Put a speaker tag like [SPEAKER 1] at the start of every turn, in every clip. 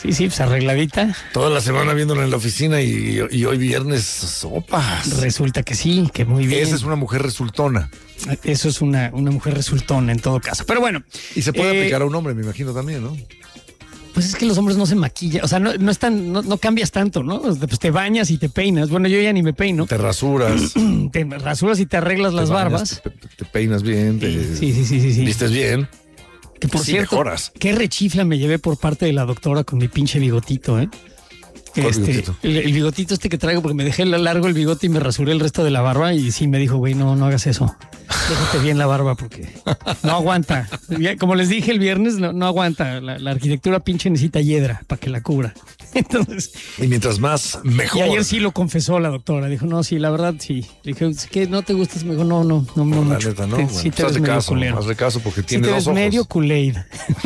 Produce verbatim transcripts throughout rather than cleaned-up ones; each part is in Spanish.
[SPEAKER 1] Sí, sí, pues arregladita.
[SPEAKER 2] Toda la semana viéndola en la oficina y, y hoy viernes, sopas.
[SPEAKER 1] Resulta que sí, que muy bien.
[SPEAKER 2] Esa es una mujer resultona.
[SPEAKER 1] Eso es una, una mujer resultona en todo caso. Pero bueno.
[SPEAKER 2] Y se puede
[SPEAKER 1] eh,
[SPEAKER 2] aplicar a un hombre, me imagino también, ¿no?
[SPEAKER 1] Pues es que los hombres no se maquillan, o sea, no, no están, no, no cambias tanto, ¿no? Pues te bañas y te peinas. Bueno, yo ya ni me peino.
[SPEAKER 2] Te rasuras.
[SPEAKER 1] Te rasuras y te arreglas
[SPEAKER 2] te
[SPEAKER 1] las
[SPEAKER 2] bañas,
[SPEAKER 1] barbas.
[SPEAKER 2] Te, te peinas bien. Te,
[SPEAKER 1] sí, sí, sí, sí, sí.
[SPEAKER 2] Vistes bien.
[SPEAKER 1] Que por
[SPEAKER 2] sí,
[SPEAKER 1] cierto,
[SPEAKER 2] mejoras.
[SPEAKER 1] Qué rechifla me llevé por parte de la doctora con mi pinche bigotito, ¿eh? Este,
[SPEAKER 2] bigotito?
[SPEAKER 1] El, el bigotito este que traigo, porque me dejé largo el bigote y me rasuré el resto de la barba y sí me dijo, güey, no, no hagas eso. Déjate bien la barba porque no aguanta. Como les dije el viernes, no, no aguanta. La, la arquitectura pinche necesita hiedra para que la cubra. Entonces.
[SPEAKER 2] Y mientras más, mejor.
[SPEAKER 1] Y ayer sí lo confesó la doctora. Dijo, no, sí, la verdad sí. Le dije, ¿qué no te gustas? Me dijo, no, no, no, no.
[SPEAKER 2] La
[SPEAKER 1] mucho.
[SPEAKER 2] neta, ¿no?
[SPEAKER 1] Te,
[SPEAKER 2] Bueno,
[SPEAKER 1] sí te
[SPEAKER 2] pues
[SPEAKER 1] ves
[SPEAKER 2] hazle
[SPEAKER 1] medio
[SPEAKER 2] caso,
[SPEAKER 1] culero.
[SPEAKER 2] hazle caso porque
[SPEAKER 1] Sí
[SPEAKER 2] tiene
[SPEAKER 1] te
[SPEAKER 2] dos
[SPEAKER 1] ves
[SPEAKER 2] ojos.
[SPEAKER 1] medio Kool-Aid.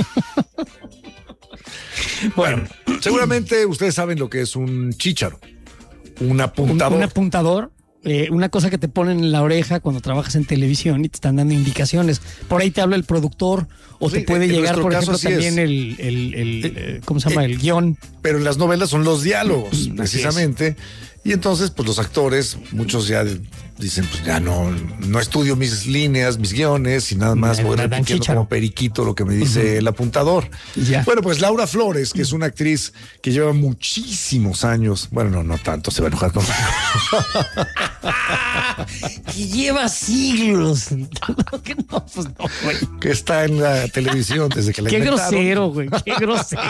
[SPEAKER 2] Bueno, seguramente ustedes saben lo que es un chícharo. Un apuntador.
[SPEAKER 1] Un, un apuntador. Eh, una cosa que te ponen en la oreja cuando trabajas en televisión y te están dando indicaciones. Por ahí te habla el productor o
[SPEAKER 2] Sí,
[SPEAKER 1] te puede
[SPEAKER 2] en
[SPEAKER 1] llegar, por
[SPEAKER 2] nuestro
[SPEAKER 1] ejemplo,
[SPEAKER 2] caso así
[SPEAKER 1] también
[SPEAKER 2] es.
[SPEAKER 1] el, el, el,
[SPEAKER 2] Eh,
[SPEAKER 1] eh, ¿cómo se llama?
[SPEAKER 2] eh,
[SPEAKER 1] El guión.
[SPEAKER 2] Pero en las novelas son los diálogos,
[SPEAKER 1] Así
[SPEAKER 2] precisamente. Y entonces, pues los actores, muchos ya dicen, pues ya no, no estudio mis líneas, mis guiones y nada más
[SPEAKER 1] Me-
[SPEAKER 2] voy
[SPEAKER 1] me dan
[SPEAKER 2] repitiendo
[SPEAKER 1] chícharo.
[SPEAKER 2] como periquito lo que me dice el apuntador.
[SPEAKER 1] Ya.
[SPEAKER 2] Bueno, pues Laura Flores, que es una actriz que lleva muchísimos años, bueno, no, no tanto, se va a enojar conmigo.
[SPEAKER 1] Que lleva siglos. Que no, pues no, güey.
[SPEAKER 2] Que está en la televisión desde que la
[SPEAKER 1] Qué
[SPEAKER 2] inventaron.
[SPEAKER 1] grosero, güey. Qué grosero.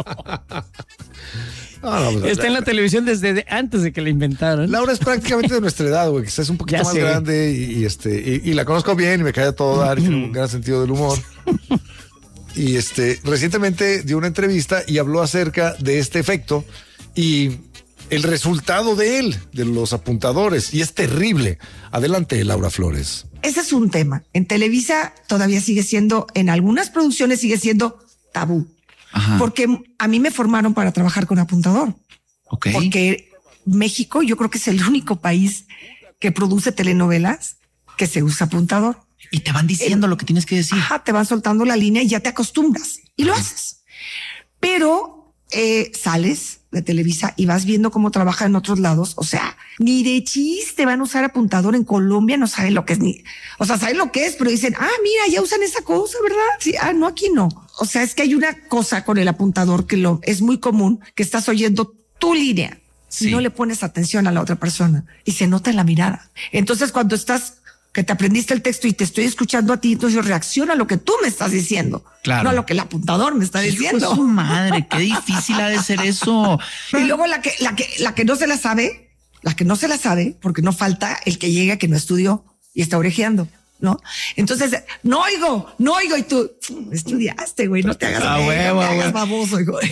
[SPEAKER 2] No, no, pues,
[SPEAKER 1] Está en la televisión desde de- antes de que la inventaran.
[SPEAKER 2] Laura es prácticamente de nuestra edad, güey, quizás es un poquito
[SPEAKER 1] Ya
[SPEAKER 2] más
[SPEAKER 1] sé.
[SPEAKER 2] grande y, y este y, y la conozco bien y me cae a todo dar y tiene un gran sentido del humor. Y este recientemente dio una entrevista y habló acerca de este efecto y el resultado de él, de los apuntadores, y es terrible. Adelante, Laura Flores.
[SPEAKER 3] Ese es un tema. En Televisa todavía sigue siendo, en algunas producciones sigue siendo tabú.
[SPEAKER 4] Ajá.
[SPEAKER 3] Porque a mí me formaron para trabajar con apuntador.
[SPEAKER 4] Ok.
[SPEAKER 3] Porque México yo creo que es el único país que produce telenovelas que se usa apuntador.
[SPEAKER 4] Y te van diciendo lo que tienes que decir.
[SPEAKER 3] Ajá, te van soltando la línea y ya te acostumbras y lo haces. Pero eh, sales de Televisa y vas viendo cómo trabaja en otros lados. O sea, ni de chiste van a usar apuntador en Colombia, no saben lo que es ni, o sea, saben lo que es, pero dicen, ah, mira, ya usan esa cosa, ¿verdad? Sí, ah, no, aquí no. O sea, es que hay una cosa con el apuntador que lo es muy común, que estás oyendo tu línea.
[SPEAKER 4] Sí.
[SPEAKER 3] Y no le pones atención a la otra persona y se nota en la mirada. Entonces, cuando estás, que te aprendiste el texto y te estoy escuchando a ti, entonces yo reacciono a lo que tú me estás diciendo,
[SPEAKER 4] Claro.
[SPEAKER 3] no a lo que el apuntador me está
[SPEAKER 4] Hijo de
[SPEAKER 3] diciendo.
[SPEAKER 4] su madre, qué difícil ha de ser eso.
[SPEAKER 3] Y luego la que, la que, la que no se la sabe, la que no se la sabe, porque no falta el que llega que no estudió y está orejeando, ¿no? Entonces, no oigo, no oigo, y tú estudiaste, güey, no te hagas,
[SPEAKER 4] Ah,
[SPEAKER 3] güey,
[SPEAKER 4] huevo,
[SPEAKER 3] no te hagas
[SPEAKER 4] huevo.
[SPEAKER 3] baboso, güey.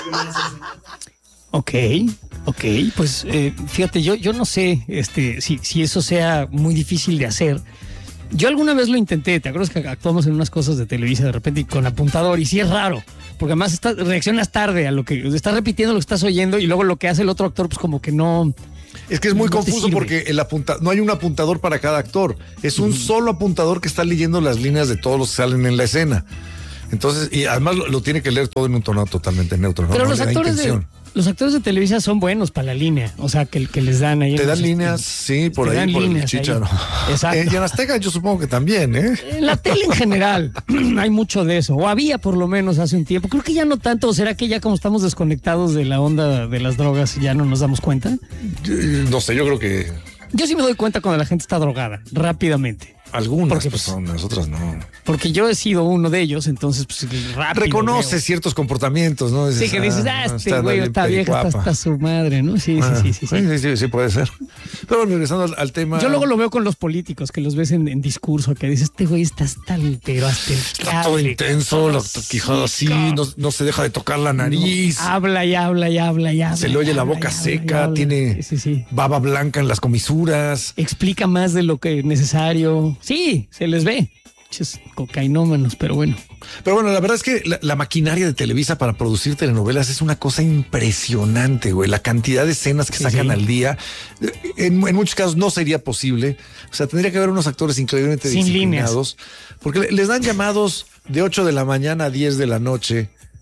[SPEAKER 1] Ok, ok, pues eh, fíjate, yo, yo no sé este, si, si eso sea muy difícil de hacer. Yo alguna vez lo intenté, ¿te acuerdas que actuamos en unas cosas de Televisa de repente y con apuntador? Y sí es raro, porque además estás, reaccionas tarde a lo que estás repitiendo, lo que estás oyendo y luego lo que hace el otro actor, pues como que no...
[SPEAKER 2] Es que es muy
[SPEAKER 1] No te
[SPEAKER 2] confuso
[SPEAKER 1] sirve.
[SPEAKER 2] porque el apunta no hay un apuntador para cada actor. Es un solo apuntador que está leyendo las líneas de todos los que salen en la escena. Entonces, y además lo, lo tiene que leer todo en un tono totalmente neutro. ¿no?
[SPEAKER 1] Pero
[SPEAKER 2] No
[SPEAKER 1] los
[SPEAKER 2] le da
[SPEAKER 1] actores de,
[SPEAKER 2] intención.
[SPEAKER 1] los actores de Televisa son buenos para la línea, o sea, que, que les dan ahí.
[SPEAKER 2] Te
[SPEAKER 1] en
[SPEAKER 2] dan
[SPEAKER 1] los-
[SPEAKER 2] líneas, sí, por
[SPEAKER 1] te
[SPEAKER 2] ahí,
[SPEAKER 1] dan
[SPEAKER 2] por el
[SPEAKER 1] líneas ahí.
[SPEAKER 2] chícharo.
[SPEAKER 1] Exacto.
[SPEAKER 2] Eh, y en Azteca yo supongo que también, ¿eh?
[SPEAKER 1] En la tele en general hay mucho de eso, o había por lo menos hace un tiempo. Creo que ya no tanto, o será que ya como estamos desconectados de la onda de las drogas ya no nos damos cuenta.
[SPEAKER 2] Yo- No sé, yo creo que
[SPEAKER 1] Yo sí me doy cuenta cuando la gente está drogada, rápidamente.
[SPEAKER 2] algunas
[SPEAKER 1] Porque, pues,
[SPEAKER 2] personas, otras no.
[SPEAKER 1] Porque yo he sido uno de ellos, entonces pues rápido.
[SPEAKER 2] Reconoces
[SPEAKER 1] veo.
[SPEAKER 2] ciertos comportamientos, ¿no?
[SPEAKER 1] Sí, que dices, ah, este güey está vieja, está hasta su madre, ¿no? Sí,
[SPEAKER 2] Ah,
[SPEAKER 1] sí, sí, sí, sí.
[SPEAKER 2] sí, sí, sí, puede ser. Pero bueno, regresando al, al tema.
[SPEAKER 1] Yo luego lo veo con los políticos, que los ves en, en discurso, que dices, este güey está hasta el, pero hasta el
[SPEAKER 2] Está todo
[SPEAKER 1] cable,
[SPEAKER 2] intenso, la quijada así, no, no se deja de tocar la nariz.
[SPEAKER 1] Habla y habla y habla y habla.
[SPEAKER 2] Se le oye
[SPEAKER 1] y
[SPEAKER 2] la
[SPEAKER 1] habla,
[SPEAKER 2] boca
[SPEAKER 1] y habla, y
[SPEAKER 2] seca,
[SPEAKER 1] habla.
[SPEAKER 2] tiene
[SPEAKER 1] Sí, sí, sí.
[SPEAKER 2] baba blanca en las comisuras.
[SPEAKER 1] Explica más de lo que es necesario. Sí, se les ve. Muchos cocainómanos, pero bueno.
[SPEAKER 2] Pero bueno, la verdad es que la, la maquinaria de Televisa para producir telenovelas es una cosa impresionante, güey. La cantidad de escenas que
[SPEAKER 1] Sí,
[SPEAKER 2] sacan
[SPEAKER 1] sí.
[SPEAKER 2] al día, en, en muchos casos no sería posible. O sea, tendría que haber unos actores increíblemente
[SPEAKER 1] Sin
[SPEAKER 2] disciplinados. Porque le- les dan llamados de ocho de la mañana a diez de la noche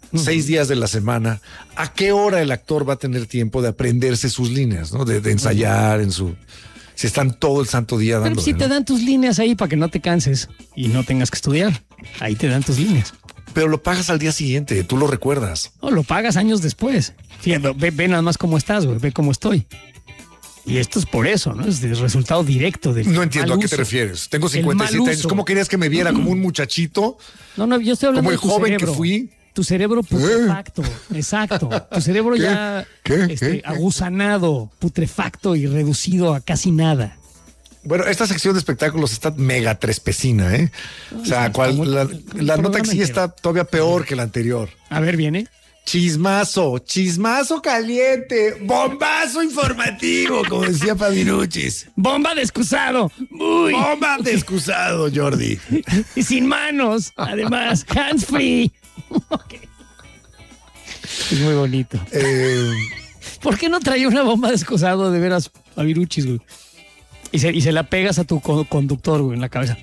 [SPEAKER 2] seis días de la semana, ¿a qué hora el actor va a tener tiempo de aprenderse sus líneas, ¿no? De, de ensayar en su... Si están todo el santo día dando.
[SPEAKER 1] Pero si te dan tus líneas ahí para que no te canses y no tengas que estudiar, ahí te dan tus líneas.
[SPEAKER 2] Pero lo pagas al día siguiente, tú lo recuerdas.
[SPEAKER 1] O lo pagas años después. Fíjate, ve, ve nada más cómo estás, güey, ve cómo estoy. Y esto es por eso, ¿no? Es el resultado directo del
[SPEAKER 2] No entiendo
[SPEAKER 1] mal
[SPEAKER 2] a qué
[SPEAKER 1] uso.
[SPEAKER 2] te refieres. Tengo cincuenta y siete años. ¿Cómo querías que me viera? ¿Como un muchachito?
[SPEAKER 1] No, no, yo estoy hablando
[SPEAKER 2] ¿Como el
[SPEAKER 1] de tu
[SPEAKER 2] joven
[SPEAKER 1] cerebro.
[SPEAKER 2] que fui?
[SPEAKER 1] Tu cerebro putrefacto, exacto. Tu cerebro
[SPEAKER 2] ¿Qué?
[SPEAKER 1] ya
[SPEAKER 2] ¿Qué?
[SPEAKER 1] este,
[SPEAKER 2] ¿Qué?
[SPEAKER 1] agusanado, putrefacto y reducido a casi nada.
[SPEAKER 2] Bueno, esta sección de espectáculos está mega trespecina, ¿eh? O sea, cual- la, la nota que sí está todavía peor que la anterior.
[SPEAKER 1] A ver, viene.
[SPEAKER 2] Chismazo, chismazo caliente, bombazo informativo, como decía Paviruchis.
[SPEAKER 1] ¡Bomba de excusado! ¡Uy!
[SPEAKER 2] Bomba de excusado, Jordi.
[SPEAKER 1] Y sin manos, además, hands free. Ok. Es muy bonito.
[SPEAKER 2] Eh,
[SPEAKER 1] ¿Por qué no traía una bomba de excusado de veras a Viruchis, güey? Y se, y se la pegas a tu co- conductor, güey, en la cabeza.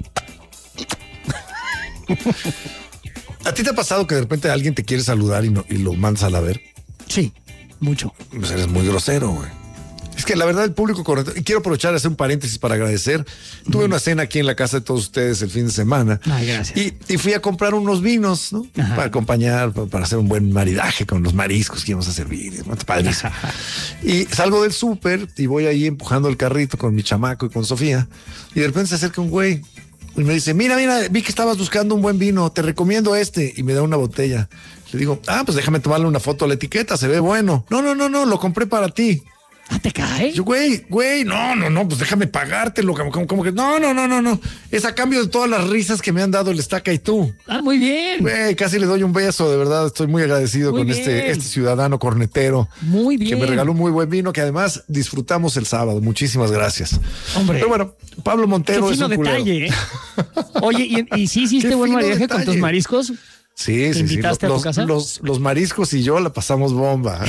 [SPEAKER 2] ¿A ti te ha pasado que de repente alguien te quiere saludar y, no, y lo mandas a la ver?
[SPEAKER 1] Sí, mucho.
[SPEAKER 2] Pues eres muy grosero, güey. Es que la verdad el público correcto, y quiero aprovechar a hacer un paréntesis para agradecer. Tuve una cena aquí en la casa de todos ustedes el fin de semana.
[SPEAKER 1] Ay, gracias.
[SPEAKER 2] Y, y fui a comprar unos vinos, ¿no?
[SPEAKER 1] Ajá.
[SPEAKER 2] Para acompañar, para, para hacer un buen maridaje con los mariscos que íbamos a servir. ¿No? Padrísimo. Y salgo del súper y voy ahí empujando el carrito con mi chamaco y con Sofía. Y de repente se acerca un güey y me dice, mira, mira, vi que estabas buscando un buen vino, te recomiendo este. Y me da una botella. Le digo, ah, pues déjame tomarle una foto a la etiqueta, se ve bueno. No, no, no, no, lo compré para ti.
[SPEAKER 1] ¿Ah, te cae?
[SPEAKER 2] Yo, güey, güey, no, no, no, pues déjame pagártelo, como, como, como que, no, no, no, no, no. Es a cambio de todas las risas que me han dado el Estaca y tú.
[SPEAKER 1] Ah, muy bien.
[SPEAKER 2] Güey, casi le doy un beso, de verdad, estoy muy agradecido
[SPEAKER 1] Muy
[SPEAKER 2] con
[SPEAKER 1] bien.
[SPEAKER 2] este, este ciudadano cornetero.
[SPEAKER 1] Muy bien.
[SPEAKER 2] Que me regaló un muy buen vino, que además disfrutamos el sábado. Muchísimas gracias.
[SPEAKER 1] Hombre.
[SPEAKER 2] Pero bueno, Pablo
[SPEAKER 1] Qué
[SPEAKER 2] Montero es
[SPEAKER 1] fino
[SPEAKER 2] un culero.
[SPEAKER 1] detalle, ¿eh? Oye, ¿y, y sí hiciste
[SPEAKER 2] Qué
[SPEAKER 1] buen
[SPEAKER 2] fino
[SPEAKER 1] maridaje con
[SPEAKER 2] detalle.
[SPEAKER 1] tus mariscos?
[SPEAKER 2] Sí,
[SPEAKER 1] ¿Te
[SPEAKER 2] sí, sí.
[SPEAKER 1] invitaste a tu
[SPEAKER 2] Los,
[SPEAKER 1] casa?
[SPEAKER 2] los, los mariscos y yo la pasamos bomba.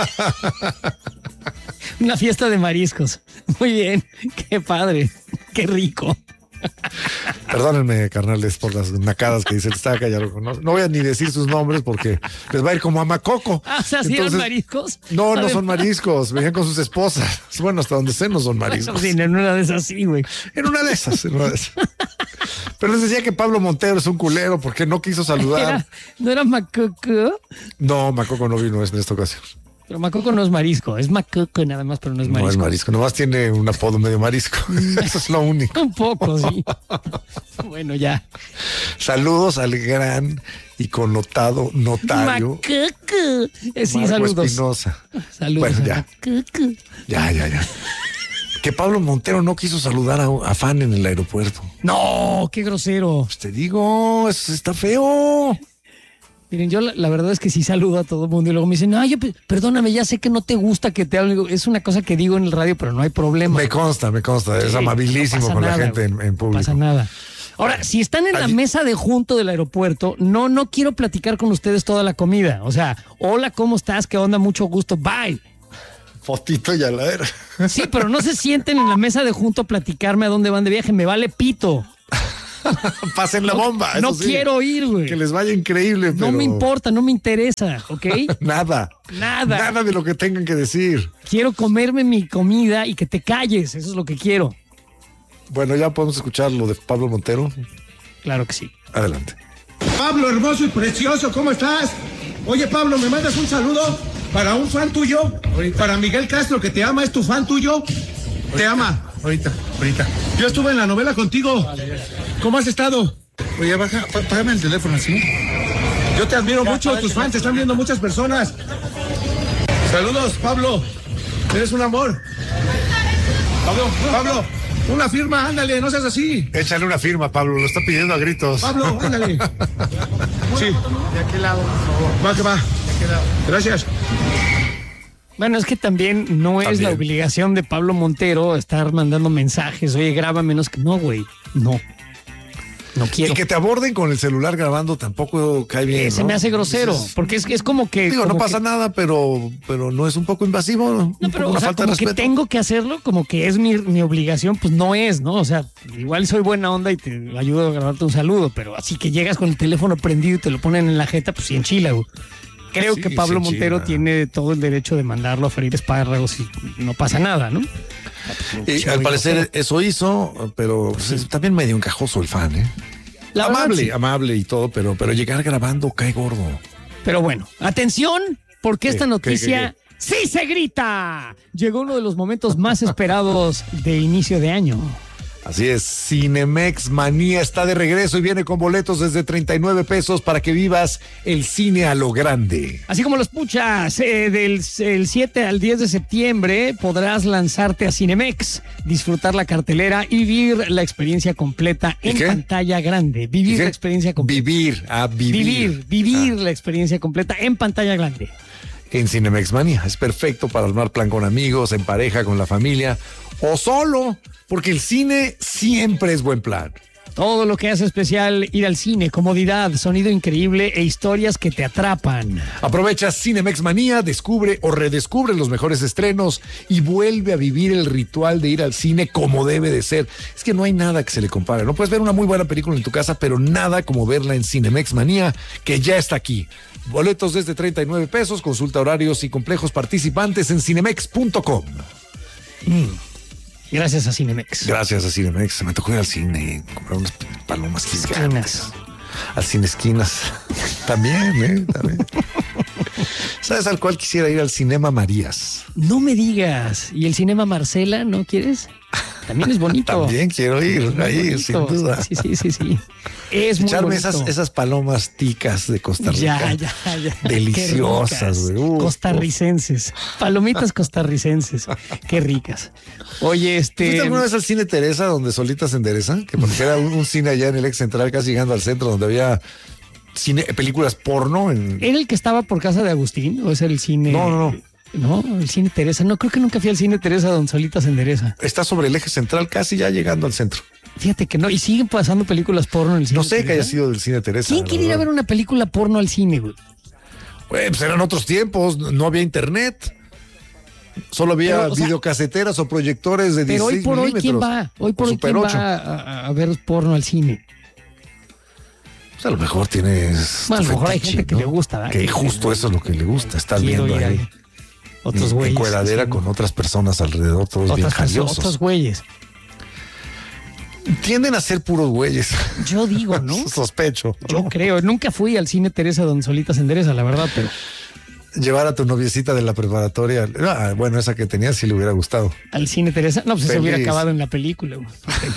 [SPEAKER 1] Una fiesta de mariscos. Muy bien. Qué padre. Qué rico.
[SPEAKER 2] Perdónenme, carnales, por las nacadas que dice el Estaca. Ya lo conozco. No voy a ni decir sus nombres porque les va a ir como a Macoco.
[SPEAKER 1] Ah, o sea, ¿sí eran
[SPEAKER 2] Entonces,
[SPEAKER 1] mariscos?
[SPEAKER 2] No, no
[SPEAKER 1] A ver,
[SPEAKER 2] son mariscos. Venían con sus esposas. Bueno, hasta donde sé no son mariscos.
[SPEAKER 1] Sí, en una de esas sí, güey.
[SPEAKER 2] En una de esas, en una de esas. Pero les decía que Pablo Montero es un culero porque no quiso saludar.
[SPEAKER 1] Era- ¿No era macoco?
[SPEAKER 2] No, Macoco no vino en esta ocasión.
[SPEAKER 1] Pero macoco no es marisco. Es macoco nada más, pero no es
[SPEAKER 2] No
[SPEAKER 1] marisco.
[SPEAKER 2] es marisco, nomás tiene un apodo medio marisco. Eso es lo único.
[SPEAKER 1] Un poco, sí. Bueno, ya.
[SPEAKER 2] Saludos al gran y connotado notario
[SPEAKER 1] Macoco. Eh, sí,
[SPEAKER 2] Marco
[SPEAKER 1] saludos.
[SPEAKER 2] Espinosa.
[SPEAKER 1] Saludos.
[SPEAKER 2] Bueno,
[SPEAKER 1] a
[SPEAKER 2] ya.
[SPEAKER 1] Macoco.
[SPEAKER 2] Ya, ya, ya. Que Pablo Montero no quiso saludar a, a fan en el aeropuerto.
[SPEAKER 1] No, qué grosero.
[SPEAKER 2] Pues te digo, eso está feo.
[SPEAKER 1] Miren, yo la, la verdad es que sí saludo a todo el mundo y luego me dicen, no, yo, pe- perdóname, ya sé que no te gusta que te hable. Digo, es una cosa que digo en el radio, pero no hay problema.
[SPEAKER 2] Me consta, me consta. Es
[SPEAKER 1] Sí,
[SPEAKER 2] amabilísimo
[SPEAKER 1] no pasa
[SPEAKER 2] con la
[SPEAKER 1] nada,
[SPEAKER 2] gente en,
[SPEAKER 1] güey.
[SPEAKER 2] en público.
[SPEAKER 1] No pasa nada. Ahora, si están en la
[SPEAKER 2] Allí-
[SPEAKER 1] mesa de junto del aeropuerto, no, no quiero platicar con ustedes toda la comida. O sea, hola, ¿cómo estás? ¿Qué onda? Mucho gusto. Bye.
[SPEAKER 2] Fotito y a la era.
[SPEAKER 1] Sí, pero no se sienten en la mesa de junto a platicarme a dónde van de viaje. Me vale pito.
[SPEAKER 2] Pasen la bomba.
[SPEAKER 1] No
[SPEAKER 2] eso sí.
[SPEAKER 1] quiero ir, güey.
[SPEAKER 2] Que les vaya increíble,
[SPEAKER 1] No
[SPEAKER 2] pero
[SPEAKER 1] me importa, no me interesa, ¿ok?
[SPEAKER 2] Nada.
[SPEAKER 1] Nada.
[SPEAKER 2] Nada de lo que tengan que decir.
[SPEAKER 1] Quiero comerme mi comida y que te calles. Eso es lo que quiero.
[SPEAKER 2] Bueno, ya podemos escuchar lo de Pablo Montero.
[SPEAKER 1] Claro que sí.
[SPEAKER 2] Adelante.
[SPEAKER 5] Pablo, hermoso y precioso, ¿cómo estás? Oye, Pablo, ¿me mandas un saludo para un fan tuyo? Para Miguel Castro, que te ama, es tu fan tuyo. Te ama.
[SPEAKER 6] Ahorita, ahorita.
[SPEAKER 5] Yo estuve en la novela contigo. ¿Cómo has estado?
[SPEAKER 6] Oye, baja, pá- págame el teléfono, ¿sí?
[SPEAKER 5] Yo te admiro mucho, tus fans te están viendo muchas personas. Saludos, Pablo. Eres un amor. Pablo, Pablo, una firma, ándale, no seas así.
[SPEAKER 2] Échale una firma, Pablo. Lo está pidiendo a gritos.
[SPEAKER 5] Pablo, ándale. Sí.
[SPEAKER 6] De aquel lado, por favor.
[SPEAKER 5] Va que va.
[SPEAKER 6] De aquel lado.
[SPEAKER 5] Gracias.
[SPEAKER 1] Bueno, es que también no es
[SPEAKER 2] También.
[SPEAKER 1] la obligación de Pablo Montero estar mandando mensajes. Oye, graba menos que... No, güey. No. No quiero.
[SPEAKER 2] Y que te aborden con el celular grabando tampoco cae bien.
[SPEAKER 1] Eh, se
[SPEAKER 2] ¿no?
[SPEAKER 1] me hace grosero.
[SPEAKER 2] Dices,
[SPEAKER 1] Porque es, es como que...
[SPEAKER 2] Digo, no
[SPEAKER 1] como
[SPEAKER 2] pasa
[SPEAKER 1] que-
[SPEAKER 2] nada, pero, pero no es un poco invasivo.
[SPEAKER 1] No,
[SPEAKER 2] un
[SPEAKER 1] pero
[SPEAKER 2] poco
[SPEAKER 1] o
[SPEAKER 2] una
[SPEAKER 1] sea,
[SPEAKER 2] falta de
[SPEAKER 1] como que
[SPEAKER 2] respeto.
[SPEAKER 1] tengo que hacerlo, como que es mi, mi obligación, pues no es, ¿no? O sea, igual soy buena onda y te ayudo a grabarte un saludo, pero así que llegas con el teléfono prendido y te lo ponen en la jeta, pues sí enchila, güey. creo
[SPEAKER 2] Sí,
[SPEAKER 1] que Pablo
[SPEAKER 2] se
[SPEAKER 1] Montero
[SPEAKER 2] enchila.
[SPEAKER 1] tiene todo el derecho de mandarlo a freír espárragos y no pasa nada, ¿no?
[SPEAKER 2] Y al parecer eso hizo, pero pues, es también medio encajoso el fan, ¿eh?
[SPEAKER 1] La verdad,
[SPEAKER 2] amable,
[SPEAKER 1] sí.
[SPEAKER 2] amable y todo, pero, pero llegar grabando cae gordo.
[SPEAKER 1] Pero bueno, atención, porque esta
[SPEAKER 2] ¿Qué?
[SPEAKER 1] noticia
[SPEAKER 2] ¿Qué,
[SPEAKER 1] sí se grita. Llegó uno de los momentos más esperados de inicio de año.
[SPEAKER 2] Así es, Cinemex Manía está de regreso y viene con boletos desde treinta y nueve pesos para que vivas el cine a lo grande.
[SPEAKER 1] Así como los puchas, eh, del el siete al diez de septiembre podrás lanzarte a Cinemex, disfrutar la cartelera y vivir la experiencia completa en
[SPEAKER 2] ¿Qué?
[SPEAKER 1] pantalla grande. Vivir
[SPEAKER 2] ¿Qué?
[SPEAKER 1] la experiencia completa.
[SPEAKER 2] Vivir, a vivir.
[SPEAKER 1] Vivir, vivir
[SPEAKER 2] Ah.
[SPEAKER 1] la experiencia completa en pantalla grande.
[SPEAKER 2] En Cinemex Manía. Es perfecto para armar plan con amigos, en pareja, con la familia o solo, porque el cine siempre es buen plan.
[SPEAKER 1] Todo lo que hace especial ir al cine, comodidad, sonido increíble e historias que te atrapan.
[SPEAKER 2] Aprovecha Cinemex Manía, descubre o redescubre los mejores estrenos y vuelve a vivir el ritual de ir al cine como debe de ser. Es que no hay nada que se le compare. No puedes ver una muy buena película en tu casa, pero nada como verla en Cinemex Manía, que ya está aquí. Boletos desde treinta y nueve pesos, consulta horarios y complejos participantes en cinemex punto com.
[SPEAKER 1] Gracias a Cinemex.
[SPEAKER 2] Gracias a Cinemex. Se me tocó ir al cine, comprar unas palomas gigantes.
[SPEAKER 1] Esquinas.
[SPEAKER 2] Al cine esquinas. También, ¿eh? También. ¿Sabes al cual quisiera ir? Al Cinema Marías.
[SPEAKER 1] No me digas. ¿Y el Cinema Marcela no quieres? También es bonito.
[SPEAKER 2] También quiero ir
[SPEAKER 1] Es muy
[SPEAKER 2] ahí,
[SPEAKER 1] bonito.
[SPEAKER 2] sin duda.
[SPEAKER 1] Sí, sí, sí, sí. Es muy
[SPEAKER 2] Echarme
[SPEAKER 1] bonito.
[SPEAKER 2] esas, esas palomas ticas de Costa Rica.
[SPEAKER 1] Ya, ya, ya.
[SPEAKER 2] Deliciosas,
[SPEAKER 1] Qué ricas.
[SPEAKER 2] güey. Uf,
[SPEAKER 1] Costarricenses. Palomitas costarricenses. Qué ricas. Oye, este.
[SPEAKER 2] ¿Fuiste alguna vez al cine Teresa, donde solita se endereza? Que porque era un, un cine allá en el ex central, casi llegando al centro, donde había cine, películas porno. En...
[SPEAKER 1] ¿Era el que estaba por casa de Agustín? ¿O es el cine?
[SPEAKER 2] No, no, no.
[SPEAKER 1] No, el cine Teresa. No, creo que nunca fui al cine Teresa donde solita se endereza.
[SPEAKER 2] Está sobre el eje central, casi ya llegando al centro.
[SPEAKER 1] Fíjate que no. Y siguen pasando películas porno en el cine.
[SPEAKER 2] No sé
[SPEAKER 1] Teresa.
[SPEAKER 2] que haya sido del cine Teresa.
[SPEAKER 1] ¿Quién
[SPEAKER 2] la
[SPEAKER 1] quiere ir a
[SPEAKER 2] verdad.
[SPEAKER 1] ver una película porno al cine, güey?
[SPEAKER 2] Güey, pues eran otros tiempos, no había internet. Solo había
[SPEAKER 1] Pero, o sea,
[SPEAKER 2] videocasetras o proyectores de
[SPEAKER 1] Pero
[SPEAKER 2] dieciséis
[SPEAKER 1] hoy por hoy, ¿quién
[SPEAKER 2] milímetros.
[SPEAKER 1] va? Hoy por
[SPEAKER 2] O
[SPEAKER 1] hoy,
[SPEAKER 2] Super
[SPEAKER 1] ¿quién
[SPEAKER 2] ocho.
[SPEAKER 1] va a, a ver porno al cine?
[SPEAKER 2] Pues a lo mejor tienes.
[SPEAKER 1] Bueno, a lo
[SPEAKER 2] tu
[SPEAKER 1] mejor hay
[SPEAKER 2] fetiche,
[SPEAKER 1] gente que le gusta, ¿verdad?
[SPEAKER 2] Que
[SPEAKER 1] Que-
[SPEAKER 2] justo eso es lo que le gusta. Estar
[SPEAKER 1] Quiero
[SPEAKER 2] viendo
[SPEAKER 1] ir
[SPEAKER 2] ahí.
[SPEAKER 1] ahí. Otros
[SPEAKER 2] en-
[SPEAKER 1] güeyes.
[SPEAKER 2] En cueradera
[SPEAKER 1] sí.
[SPEAKER 2] con otras personas alrededor, todos bien
[SPEAKER 1] Otras personas,
[SPEAKER 2] jaliosos.
[SPEAKER 1] otros güeyes.
[SPEAKER 2] Tienden a ser puros güeyes.
[SPEAKER 1] Yo digo, ¿no?
[SPEAKER 2] Sospecho.
[SPEAKER 1] Yo creo. Nunca fui al cine Teresa donde solita se endereza, la verdad, pero
[SPEAKER 2] Llevar a tu noviecita de la preparatoria. Ah, bueno, esa que tenía sí le hubiera gustado.
[SPEAKER 1] al cine Teresa, no, pues se
[SPEAKER 2] Feliz.
[SPEAKER 1] hubiera acabado en la película, güey.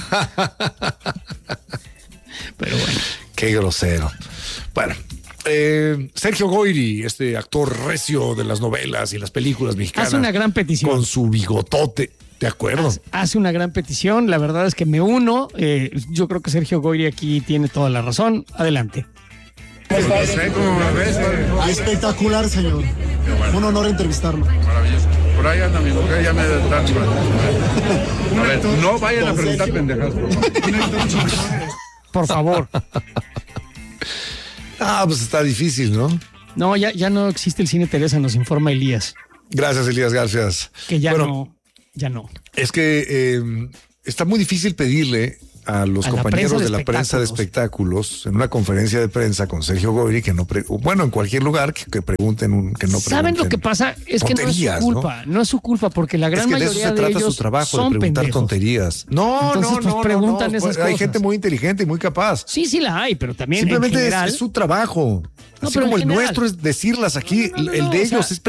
[SPEAKER 1] Pero bueno.
[SPEAKER 2] Qué grosero. Bueno, eh, Sergio Goyri, este actor recio de las novelas y las películas mexicanas.
[SPEAKER 1] Hace una gran petición.
[SPEAKER 2] Con su bigotote. De acuerdo.
[SPEAKER 1] Hace una gran petición. La verdad es que me uno. Eh, yo creo que Sergio Goyri aquí tiene toda la razón. Adelante.
[SPEAKER 5] ¿Cómo me ves?
[SPEAKER 7] Espectacular, señor. Un honor entrevistarlo.
[SPEAKER 5] Maravilloso. Por ahí anda mi mujer, ya me da. A ver, no vayan a preguntar pendejadas, por favor.
[SPEAKER 1] Por favor.
[SPEAKER 2] Ah, pues está difícil, ¿no?
[SPEAKER 1] No, ya, ya no existe el cine Teresa, nos informa Elías.
[SPEAKER 2] Gracias, Elías, gracias.
[SPEAKER 1] Que ya
[SPEAKER 2] Bueno,
[SPEAKER 1] no, ya no.
[SPEAKER 2] Es que eh, está muy difícil pedirle a los
[SPEAKER 1] A la
[SPEAKER 2] compañeros
[SPEAKER 1] prensa de
[SPEAKER 2] de la prensa de espectáculos en una conferencia de prensa con Sergio Goyri que no, pre bueno, en cualquier lugar que, que pregunten, un, que no
[SPEAKER 1] ¿Saben lo
[SPEAKER 2] pregunten
[SPEAKER 1] que pasa? Es que no es su
[SPEAKER 2] tonterías,
[SPEAKER 1] culpa, ¿no? es su culpa, porque la gran
[SPEAKER 2] Es que de eso
[SPEAKER 1] mayoría
[SPEAKER 2] se
[SPEAKER 1] de,
[SPEAKER 2] trata
[SPEAKER 1] ellos
[SPEAKER 2] su trabajo, de
[SPEAKER 1] son
[SPEAKER 2] preguntar
[SPEAKER 1] pendejos.
[SPEAKER 2] tonterías. No,
[SPEAKER 1] Entonces,
[SPEAKER 2] no,
[SPEAKER 1] pues,
[SPEAKER 2] no, no,
[SPEAKER 1] preguntan
[SPEAKER 2] no,
[SPEAKER 1] esas
[SPEAKER 2] Hay
[SPEAKER 1] cosas.
[SPEAKER 2] gente muy inteligente y muy capaz.
[SPEAKER 1] Sí, sí la hay, pero también
[SPEAKER 2] Simplemente
[SPEAKER 1] en
[SPEAKER 2] es,
[SPEAKER 1] general.
[SPEAKER 2] es su trabajo.
[SPEAKER 1] No,
[SPEAKER 2] Así
[SPEAKER 1] pero
[SPEAKER 2] como
[SPEAKER 1] en
[SPEAKER 2] el
[SPEAKER 1] general.
[SPEAKER 2] nuestro es decirlas aquí,
[SPEAKER 1] No, no, no,
[SPEAKER 2] el
[SPEAKER 1] no,
[SPEAKER 2] de
[SPEAKER 1] o sea,
[SPEAKER 2] ellos es